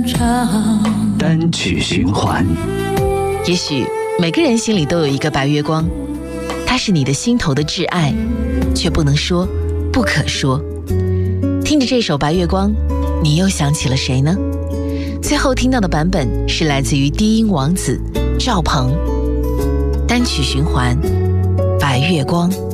单曲循环。 也许每个人心里都有一个白月光，它是你的心头的挚爱，却不能说，不可说。听着这首《白月光》，你又想起了谁呢？最后听到的版本是来自于低音王子赵鹏。单曲循环，白月光。